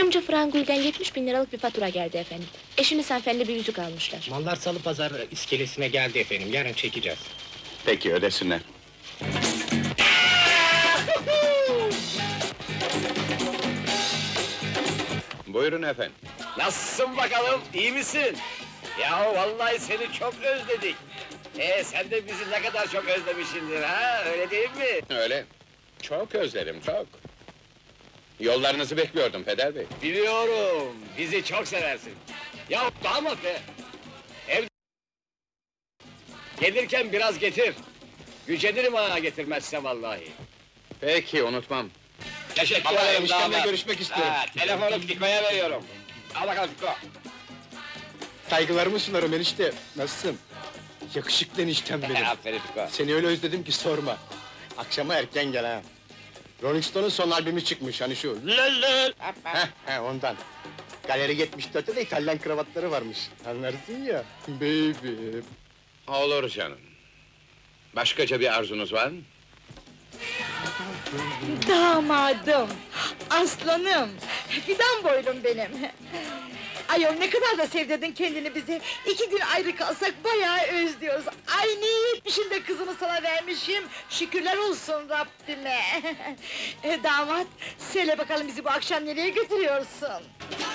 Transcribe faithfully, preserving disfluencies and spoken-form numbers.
Gonca Frangul'den yetmiş bin liralık bir fatura geldi efendim. Eşiniz hanımefendi bir yüzük almışlar. Mallar Salı Pazarı iskelesine geldi efendim, yarın çekeceğiz. Peki, ödesinler. Buyurun efendim. Nasılsın bakalım, iyi misin? Ya vallahi seni çok özledik. Ee, sen de bizi ne kadar çok özlemişsindir ha, öyle değil mi? Öyle. Çok özledim, çok. Yollarınızı bekliyordum Peder Bey. Biliyorum, bizi çok seversin. Ya damat be! Ev... Gelirken biraz getir. Gücenirim ha getirmezse vallahi. Peki, unutmam. Teşekkür Baba, ederim eniştemle damat. görüşmek istiyorum. Ha, telefonu Fiko'ya veriyorum. Al bakalım Fiko. Saygılarımı sunarım enişte, nasılsın? Yakışıklı eniştem benim. Aferin Fiko. Seni öyle özledim ki sorma. Akşama erken gel ha. Rolling Stone'un son albümü çıkmış, hani şu... Lallal! Heh, heh, ondan. Galeri yetmiş dörtte de İtalyan kravatları varmış. Anlarsın ya, baby. Olur canım. Başkaca bir arzunuz var mı? Damadım, aslanım, fidan boylum benim. Ayol ne kadar da sevdirdin kendini bize. İki gün ayrı kalsak bayağı özlüyoruz. Ay ne yetmişim de kızımı sana vermişim. Şükürler olsun Rabbime. E, damat, söyle bakalım bizi bu akşam nereye götürüyorsun?